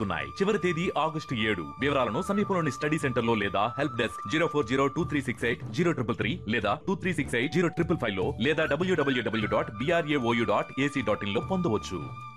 జరుగుతున్నాయి. చివరి తేదీ August 7. వివరాలను సమీపంలోని స్టడీ సెంటర్ లో లేదా హెల్ప్ డెస్క్ 04023680333 లేదా 23680555 లో లేదా www.brao.ac.in లో పొందవచ్చు.